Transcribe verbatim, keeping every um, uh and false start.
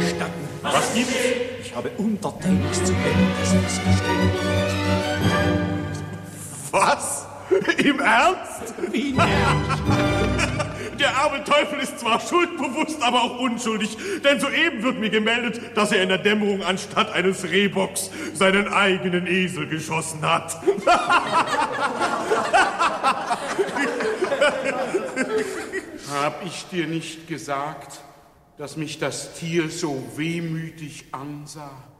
gestatten. Was gibt's? Ich habe untertänigst zu bitten, dass Sie es gestehen. Was? Im Ernst? Wie nämlich? Der arme Teufel ist zwar schuldbewusst, aber auch unschuldig, denn soeben wird mir gemeldet, dass er in der Dämmerung anstatt eines Rehbocks seinen eigenen Esel geschossen hat. Hab ich dir nicht gesagt, dass mich das Tier so wehmütig ansah?